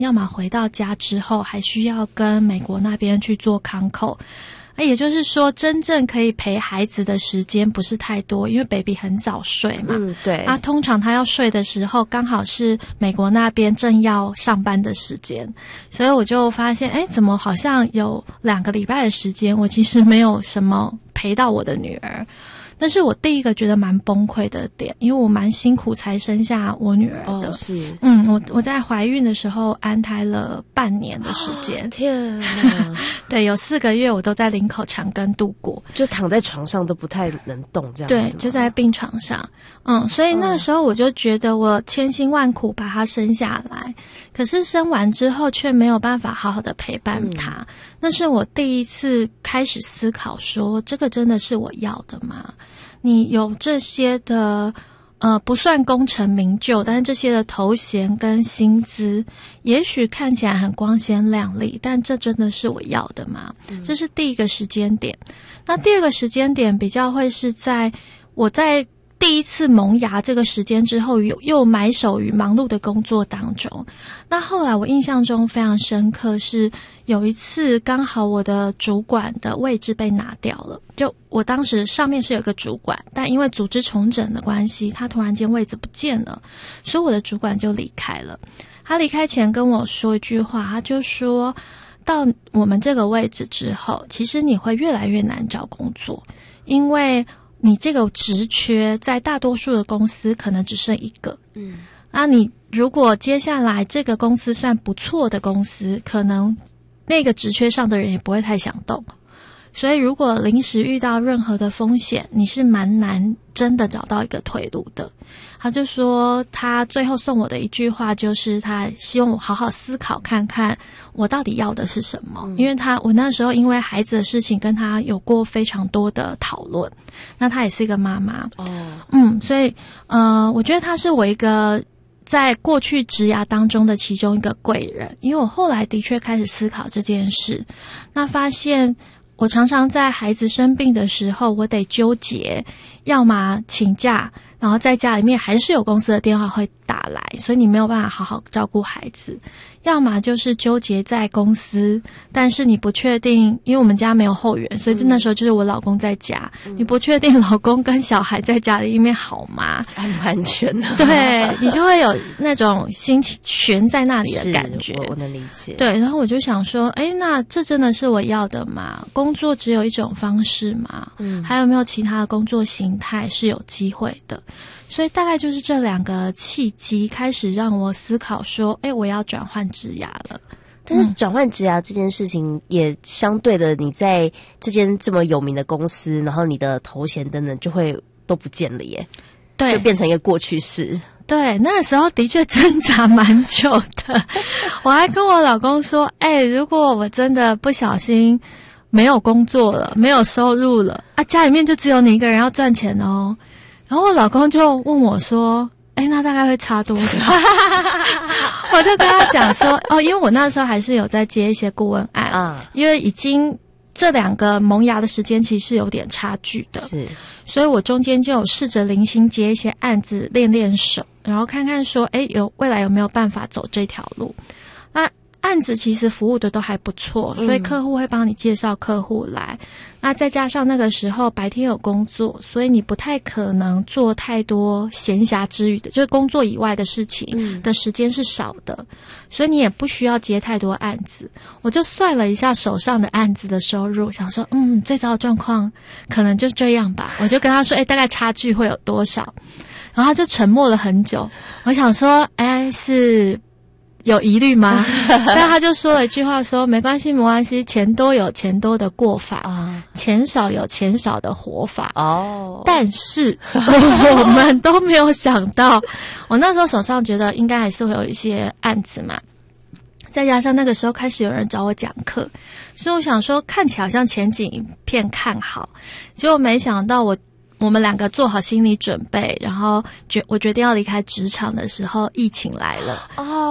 要么回到家之后还需要跟美国那边去做康扣。也就是说真正可以陪孩子的时间不是太多，因为 baby 很早睡嘛。 对。 通常他要睡的时候刚好是美国那边正要上班的时间，所以我就发现怎么好像有2个礼拜的时间我其实没有什么陪到我的女儿。那是我第一个觉得蛮崩溃的点，因为我蛮辛苦才生下我女儿的。 是。 我在怀孕的时候安胎了半年的时间。 天哪。 对，有4个月我都在林口长庚度过， 就躺在床上都不太能动这样子。 对，就在病床上。所以那时候我就觉得我千辛万苦把她生下来，可是生完之后却没有办法好好的陪伴她。那是我第一次开始思考说，这个真的是我要的吗？你有这些的不算功成名就，但是这些的头衔跟薪资也许看起来很光鲜亮丽，但这真的是我要的吗？这是第一个时间点。那第二个时间点比较会是在我在第一次萌芽这个时间之后，又埋首于忙碌的工作当中。那后来我印象中非常深刻是有一次刚好我的主管的位置被拿掉了，就我当时上面是有个主管，但因为组织重整的关系，他突然间位置不见了，所以我的主管就离开了。他离开前跟我说一句话，他就说到我们这个位置之后，其实你会越来越难找工作，因为你这个职缺在大多数的公司可能只剩1个。那你如果接下来这个公司算不错的公司，可能那个职缺上的人也不会太想动。所以如果临时遇到任何的风险，你是蛮难真的找到一个退路的。他就说他最后送我的一句话就是他希望我好好思考看看我到底要的是什么。因为我那时候因为孩子的事情跟他有过非常多的讨论，那他也是一个妈妈。所以我觉得他是我一个在过去职涯当中的其中一个贵人，因为我后来的确开始思考这件事，那发现我常常在孩子生病的时候，我得纠结，要么请假，然后在家里面还是有公司的电话会打来，所以你没有办法好好照顾孩子；要么就是纠结在公司，但是你不确定，因为我们家没有后援，所以那时候就是我老公在家，你不确定老公跟小孩在家里面好吗？ 安不安全呢？ 对，你就会有那种心情悬在那里的感觉。 我能理解。 对，然后我就想说，那这真的是我要的吗？工作只有一种方式吗？还有没有其他的工作形态是有机会的？所以大概就是这2个契机开始让我思考说，我要转换职涯了。 但是转换职涯这件事情也相对的，你在这间这么有名的公司，然后你的头衔等等就会都不见了耶。对，就变成一个过去式。 对，那个时候的确挣扎蛮久的。我还跟我老公说，如果我真的不小心没有工作了，没有收入了家里面就只有你一个人要赚钱哦。然后我老公就问我说，那大概会差多少？我就跟他讲说，因为我那时候还是有在接一些顾问案，因为已经这2个萌芽的时间其实是有点差距的，是，所以我中间就有试着零星接一些案子练练手，然后看看说，未来有没有办法走这条路。那案子其实服务的都还不错，所以客户会帮你介绍客户来。那再加上那个时候白天有工作，所以你不太可能做太多闲暇之余的，就是工作以外的事情的时间是少的，所以你也不需要接太多案子。我就算了一下手上的案子的收入，想说这招的状况可能就这样吧。我就跟他说大概差距会有多少，然后他就沉默了很久。我想说是有疑虑吗？但他就说了一句话说，没关系没关系，钱多有钱多的过法，钱少有钱少的活法。但是我们都没有想到，我那时候手上觉得应该还是会有一些案子嘛，再加上那个时候开始有人找我讲课，所以我想说看起来好像前景一片看好，结果没想到我们2个做好心理准备，然后我决定要离开职场的时候，疫情来了。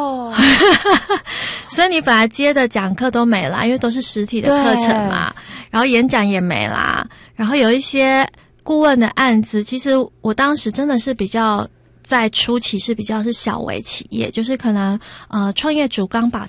所以你本来接的讲课都没啦，因为都是实体的课程嘛，然后演讲也没啦，然后有一些顾问的案子，其实我当时真的是比较在初期是比较是小微企业，就是可能创业主刚把